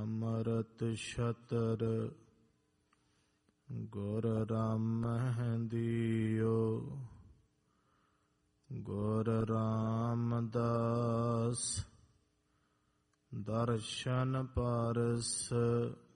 ਅਮਰਤ ਛਤਰ ਗੁਰ ਰਾਮਹਿ ਦੀਓ। ਗੁਰ ਰਾਮਦਾਸ ਦਰਸ਼ਨ ਪਰਸ